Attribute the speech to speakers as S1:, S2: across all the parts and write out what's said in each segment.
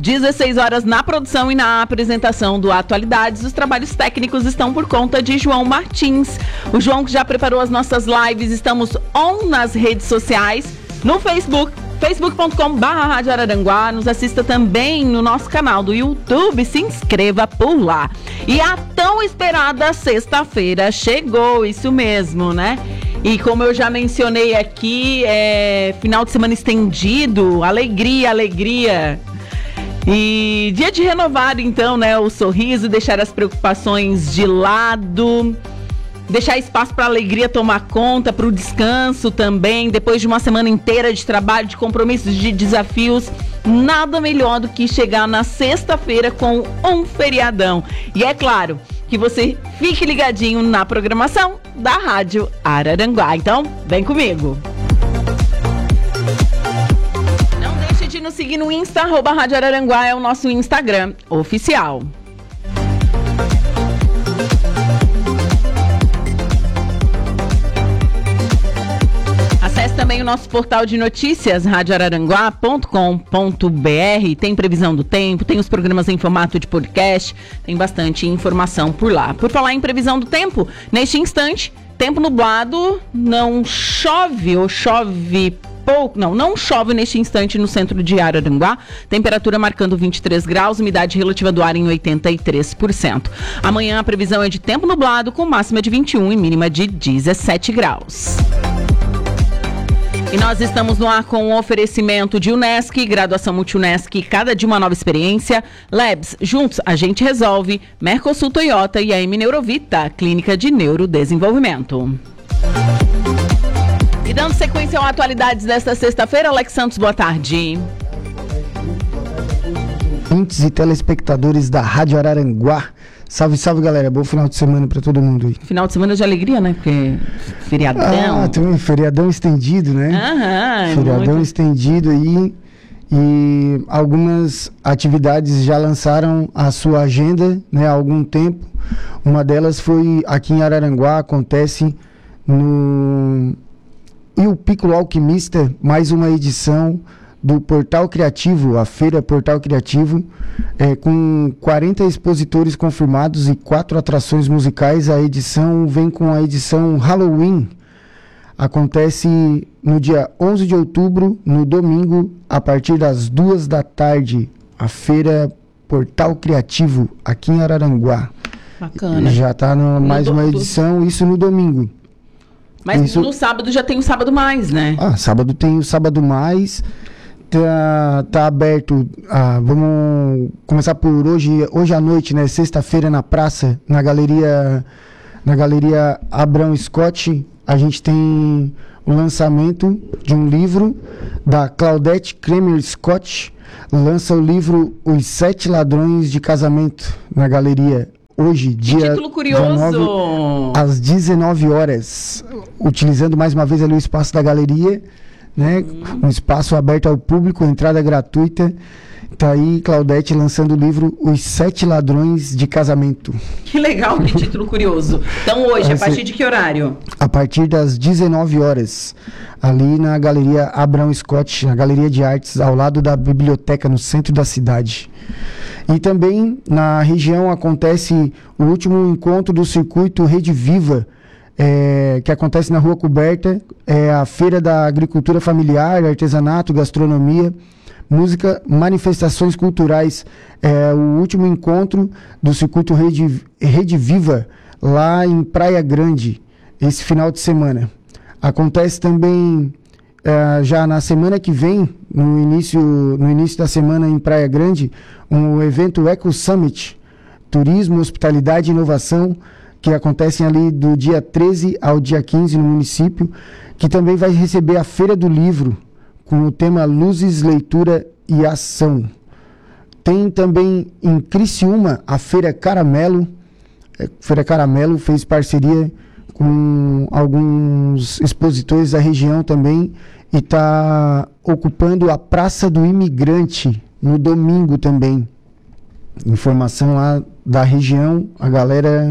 S1: 16 horas na produção e na apresentação do Atualidades. Os trabalhos técnicos estão por conta de João Martins. O João que já preparou as nossas lives. Estamos on nas redes sociais, no Facebook, facebook.com/Rádio Araranguá. Nos assista também no nosso canal do YouTube. Se inscreva por lá. E a tão esperada sexta-feira chegou, isso mesmo, né? E como eu já mencionei aqui, final de semana estendido, alegria, alegria. E dia de renovar, então, né, o sorriso, deixar as preocupações de lado, deixar espaço para a alegria tomar conta, para o descanso também, depois de uma semana inteira de trabalho, de compromissos, de desafios. Nada melhor do que chegar na sexta-feira com um feriadão. E é claro que você fique ligadinho na programação da Rádio Araranguá. Então, vem comigo. De nos seguir no Insta, @Rádio Araranguá é o nosso Instagram oficial. Acesse também o nosso portal de notícias, radioararanguá.com.br. Tem previsão do tempo, tem os programas em formato de podcast, tem bastante informação por lá. Por falar em previsão do tempo, neste instante, tempo nublado, não chove ou chove pouco, não chove neste instante no centro de Araranguá, temperatura marcando 23 graus, umidade relativa do ar em 83%. Amanhã a previsão é de tempo nublado com máxima de 21 e mínima de 17 graus. E nós estamos no ar com o oferecimento de Unesc, graduação Multi-Unesc, cada dia uma nova experiência. Labs, juntos a gente resolve. Mercosul Toyota e a M Neurovita, clínica de neurodesenvolvimento. E dando sequência ao Atualidades desta sexta-feira, Alex Santos, boa tarde.
S2: Ouvintes e telespectadores da Rádio Araranguá. Salve, salve, galera. Bom final de semana para todo mundo aí.
S1: Final de semana de alegria, né? Porque feriadão.
S2: Tem um feriadão estendido, né? Feriadão muito estendido aí. E algumas atividades já lançaram a sua agenda, né? Há algum tempo. Uma delas foi aqui em Araranguá, acontece no... E o Piccolo Alquimista, mais uma edição do Portal Criativo, a Feira Portal Criativo, com 40 expositores confirmados e 4 atrações musicais. A edição vem com a edição Halloween. Acontece no dia 11 de outubro, no domingo, a partir das 2 da tarde. A Feira Portal Criativo, aqui em Araranguá.
S1: Bacana.
S2: Já está mais uma edição, isso no domingo.
S1: Mas no sábado já tem o sábado mais, né?
S2: Sábado tem o sábado mais. Tá aberto. Vamos começar por hoje à noite, né? Sexta-feira na praça, na galeria Abrão Scott. A gente tem o lançamento de um livro da Claudette Kramer Scott. Lança o livro Os 7 Ladrões de Casamento na galeria. Hoje, dia
S1: título curioso.
S2: 19, às 19 horas, utilizando mais uma vez ali o espaço da galeria, né? Um espaço aberto ao público, entrada gratuita. Tá aí Claudette lançando o livro Os 7 Ladrões de Casamento.
S1: Que legal, que título curioso. Então hoje, a partir de que horário?
S2: A partir das 19 horas, ali na Galeria Abrão Scott, na Galeria de Artes, ao lado da biblioteca, no centro da cidade. E também na região acontece o último encontro do circuito Rede Viva, que acontece na Rua Coberta, a Feira da Agricultura Familiar, Artesanato, Gastronomia, Música, Manifestações Culturais. O último encontro do circuito Rede Viva, lá em Praia Grande, esse final de semana. Acontece também já na semana que vem, no início da semana em Praia Grande, um evento Eco Summit, Turismo, Hospitalidade e Inovação, que acontecem ali do dia 13 ao dia 15 no município, que também vai receber a Feira do Livro, com o tema Luzes, Leitura e Ação. Tem também em Criciúma a Feira Caramelo. Feira Caramelo fez parceria com alguns expositores da região também e está ocupando a Praça do Imigrante no domingo também. Informação lá da região, a galera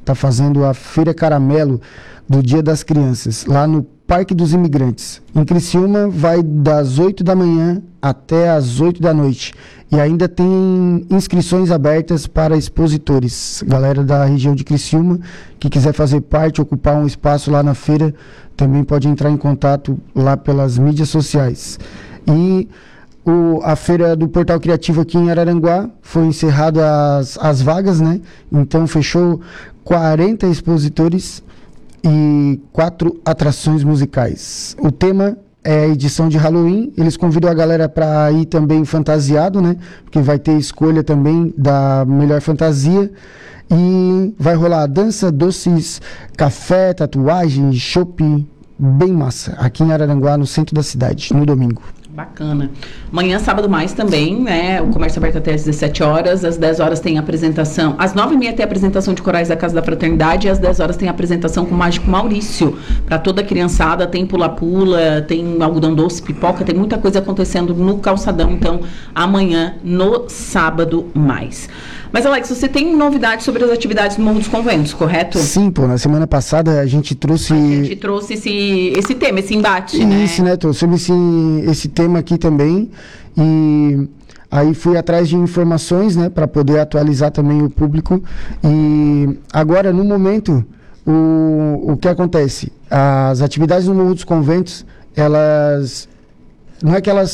S2: tá fazendo a Feira Caramelo do Dia das Crianças, lá no Parque dos Imigrantes. Em Criciúma vai das 8 da manhã até as 8 da noite. E ainda tem inscrições abertas para expositores. Galera da região de Criciúma, que quiser fazer parte, ocupar um espaço lá na feira, também pode entrar em contato lá pelas mídias sociais. E a feira do Portal Criativo aqui em Araranguá foi encerrada as vagas, né? Então fechou 40 expositores e 4 atrações musicais. O tema é a edição de Halloween. Eles convidam a galera para ir também fantasiado, né? Porque vai ter escolha também da melhor fantasia. E vai rolar dança, doces, café, tatuagem, shopping, bem massa. Aqui em Araranguá, no centro da cidade, no domingo.
S1: Bacana. Amanhã, sábado mais também, né? O comércio aberto até às 17 horas. Às 10 horas tem apresentação. Às 9h30 tem apresentação de corais da Casa da Fraternidade. E às 10 horas tem apresentação com o Mágico Maurício. Para toda a criançada, tem pula-pula, tem algodão doce, pipoca, tem muita coisa acontecendo no calçadão. Então, amanhã, no sábado mais. Mas, Alex, você tem novidades sobre as atividades do Morro dos Conventos, correto?
S2: Sim, pô. Na semana passada a gente trouxe...
S1: esse tema, esse embate, né?
S2: Isso, né? Trouxemos esse tema aqui também. E aí fui atrás de informações, né? Para poder atualizar também o público. E agora, no momento, o que acontece? As atividades do Morro dos Conventos, elas... Não é que elas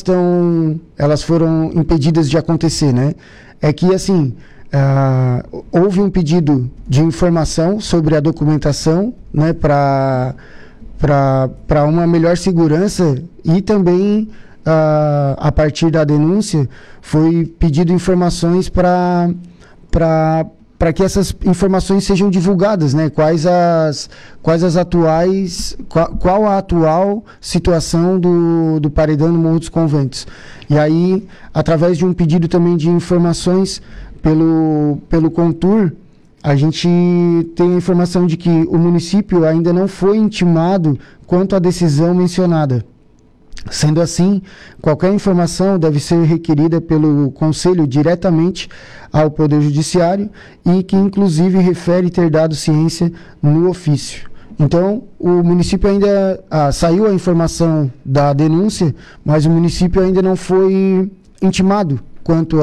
S2: foram impedidas de acontecer, né? É que, assim... houve um pedido de informação sobre a documentação, né, para uma melhor segurança e também a partir da denúncia foi pedido informações para que essas informações sejam divulgadas, né? Quais as atuais, qual a atual situação do paredão no Morro dos Conventos. E aí, através de um pedido também de informações pelo Contur, a gente tem a informação de que o município ainda não foi intimado quanto à decisão mencionada. Sendo assim, qualquer informação deve ser requerida pelo Conselho diretamente ao Poder Judiciário e que, inclusive, refere ter dado ciência no ofício. Então, o município ainda... saiu a informação da denúncia, mas o município ainda não foi intimado quanto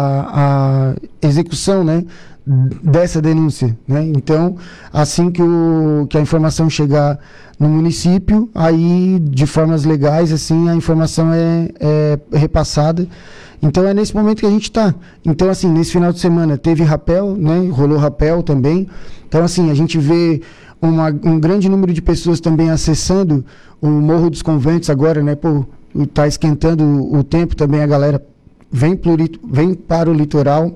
S2: à execução, né, dessa denúncia, né? Então, assim que a informação chegar no município, aí de formas legais, assim, a informação é repassada. Então, é nesse momento que a gente está. Então, assim, nesse final de semana teve rapel, né? Rolou rapel também. Então, assim, a gente vê um grande número de pessoas também acessando o Morro dos Conventos agora, né? Pô, tá esquentando o tempo também, a galera vem para o litoral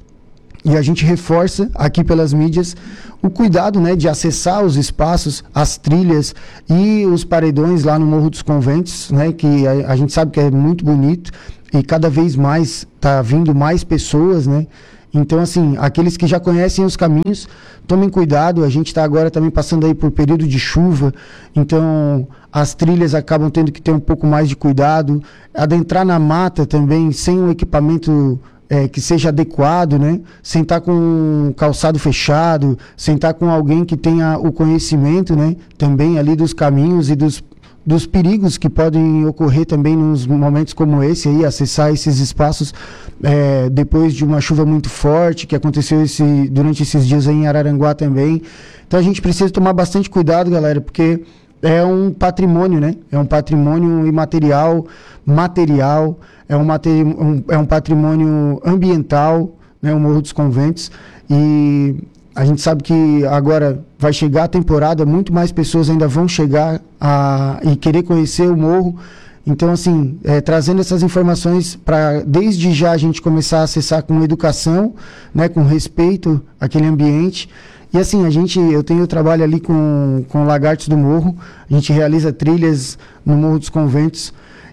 S2: e a gente reforça aqui pelas mídias o cuidado, né, de acessar os espaços, as trilhas e os paredões lá no Morro dos Conventos, né, que a gente sabe que é muito bonito e cada vez mais está vindo mais pessoas, né? Então, assim, aqueles que já conhecem os caminhos, tomem cuidado. A gente está agora também passando aí por período de chuva, então as trilhas acabam tendo que ter um pouco mais de cuidado. Adentrar na mata também, sem um equipamento que seja adequado, né? Sem estar com um calçado fechado, sem estar com alguém que tenha o conhecimento, né? Também ali dos caminhos e dos perigos que podem ocorrer também nos momentos como esse aí, acessar esses espaços depois de uma chuva muito forte que aconteceu durante esses dias aí em Araranguá também. Então a gente precisa tomar bastante cuidado, galera, porque é um patrimônio, né? É um patrimônio imaterial, material, é um patrimônio ambiental, né? O Morro dos Conventos. E a gente sabe que agora vai chegar a temporada, muito mais pessoas ainda vão chegar e querer conhecer o morro. Então, assim, trazendo essas informações para, desde já, a gente começar a acessar com educação, né, com respeito àquele ambiente. E, assim, eu tenho trabalho ali com Lagartos do Morro, a gente realiza trilhas no Morro dos Conventos.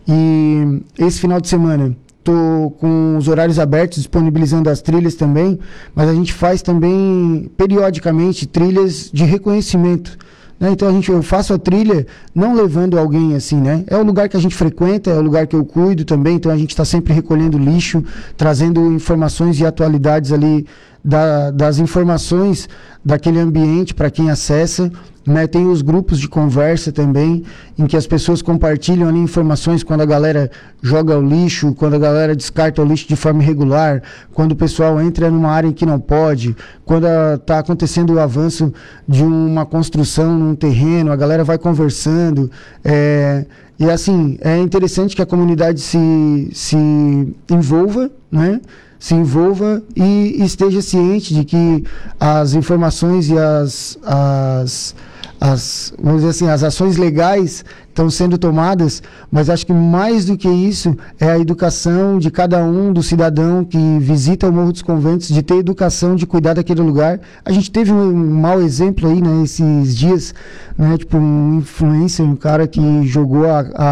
S2: E esse final de semana estou com os horários abertos, disponibilizando as trilhas também, mas a gente faz também, periodicamente, trilhas de reconhecimento, né? Então eu faço a trilha não levando alguém assim, né? É o lugar que a gente frequenta, é o lugar que eu cuido também, então a gente está sempre recolhendo lixo, trazendo informações e atualidades ali das informações daquele ambiente para quem acessa, né? Tem os grupos de conversa também, em que as pessoas compartilham ali informações quando a galera joga o lixo, quando a galera descarta o lixo de forma irregular, quando o pessoal entra numa área em que não pode, quando está acontecendo o avanço de uma construção num terreno, a galera vai conversando. E assim, é interessante que a comunidade se envolva, né? Se envolva e esteja ciente de que as informações e vamos dizer assim, as ações legais estão sendo tomadas, mas acho que mais do que isso é a educação de cada um, do cidadão que visita o Morro dos Conventos, de ter educação, de cuidar daquele lugar. A gente teve um mau exemplo aí, né, esses dias, né, tipo um influencer, um cara que jogou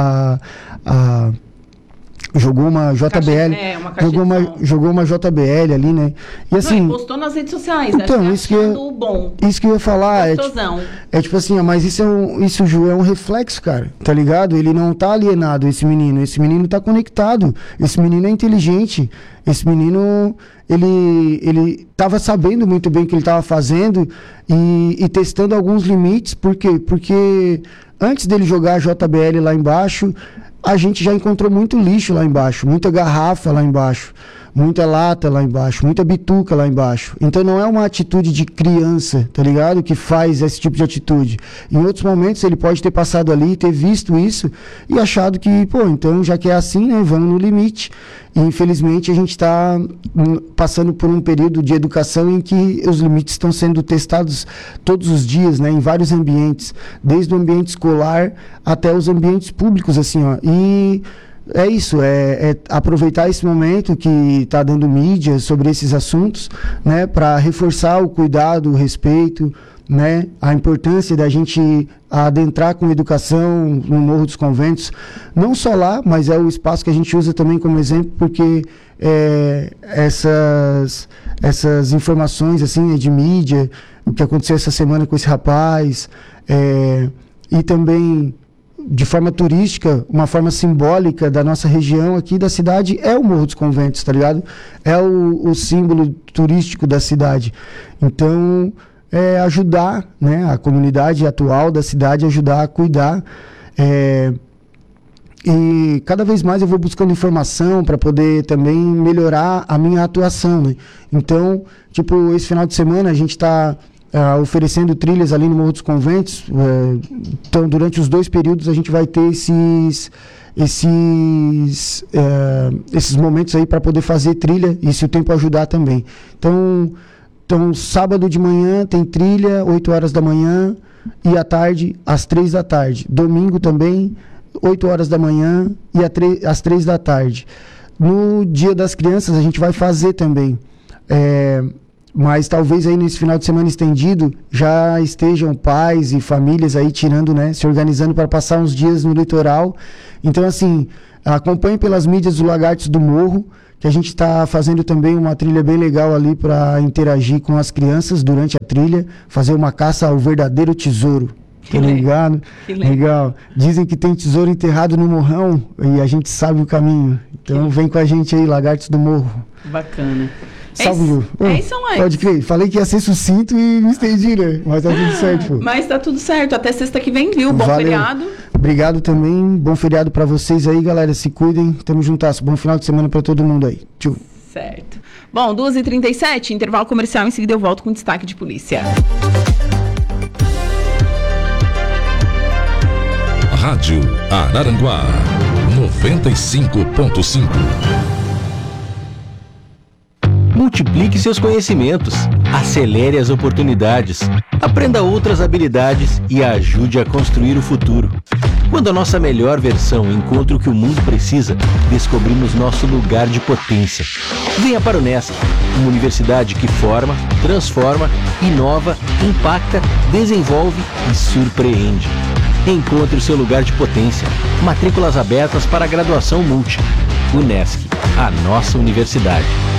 S2: jogou uma JBL, jogou uma JBL ali, né? E assim,
S1: não, postou nas redes sociais,
S2: então,
S1: né?
S2: isso que eu ia falar, tipo assim, mas isso, Ju, é um reflexo, cara, tá ligado? Ele não tá alienado, esse menino tá conectado, esse menino é inteligente, esse menino, ele tava sabendo muito bem o que ele tava fazendo e testando alguns limites. Por quê? Porque antes dele jogar a JBL lá embaixo, a gente já encontrou muito lixo lá embaixo, muita garrafa lá embaixo, muita lata lá embaixo, muita bituca lá embaixo. Então não é uma atitude de criança, tá ligado? Que faz esse tipo de atitude. Em outros momentos ele pode ter passado ali, ter visto isso e achado que, pô, então já que é assim, né, vamos no limite. E infelizmente a gente está passando por um período de educação em que os limites estão sendo testados todos os dias, né, em vários ambientes, desde o ambiente escolar até os ambientes públicos, assim, ó. E é isso, é aproveitar esse momento que está dando mídia sobre esses assuntos, né, para reforçar o cuidado, o respeito, né, a importância da gente adentrar com educação no Morro dos Conventos, não só lá, mas é o espaço que a gente usa também como exemplo, porque essas informações assim, de mídia, o que aconteceu essa semana com esse rapaz, e também de forma turística, uma forma simbólica da nossa região aqui da cidade é o Morro dos Conventos, tá ligado? É o símbolo turístico da cidade. Então, ajudar, né, a comunidade atual da cidade, ajudar a cuidar. E cada vez mais eu vou buscando informação para poder também melhorar a minha atuação, né? Então, tipo, esse final de semana a gente está oferecendo trilhas ali no Morro dos Conventos. Então, durante os 2 períodos a gente vai ter esses momentos aí para poder fazer trilha e, se o tempo ajudar, também. Então, sábado de manhã tem trilha, 8 horas da manhã, e à tarde, às 3 da tarde. Domingo também, 8 horas da manhã e às 3 da tarde. No Dia das Crianças a gente vai fazer também. Mas talvez aí nesse final de semana estendido já estejam pais e famílias aí tirando, né, se organizando para passar uns dias no litoral. Então, assim, acompanhe pelas mídias do Lagartos do Morro, que a gente está fazendo também uma trilha bem legal ali para interagir com as crianças durante a trilha, fazer uma caça ao verdadeiro tesouro. Tá ligado? Legal. Dizem que tem tesouro enterrado no morrão e a gente sabe o caminho. Então vem com a gente aí, Lagartos do Morro.
S1: Bacana.
S2: Salve, Ju.
S1: Isso, Alex.
S2: Pode crer. Falei que ia ser sucinto e me estendi, né? Mas tá tudo certo, pô.
S1: Mas tá tudo certo. Até sexta que vem, viu? Bom feriado.
S2: Obrigado também. Bom feriado pra vocês aí, galera. Se cuidem. Tamo juntasso. Bom final de semana pra todo mundo aí. Tchau.
S1: Certo. Bom, 2h37, intervalo comercial. Em seguida eu volto com destaque de polícia.
S3: Rádio Araranguá 95.5.
S4: Multiplique seus conhecimentos, acelere as oportunidades, aprenda outras habilidades e ajude a construir o futuro. Quando a nossa melhor versão encontra o que o mundo precisa, descobrimos nosso lugar de potência. Venha para o Unesc, uma universidade que forma, transforma, inova, impacta, desenvolve e surpreende. Encontre o seu lugar de potência. Matrículas abertas para a graduação Multi. Unesc, a nossa universidade.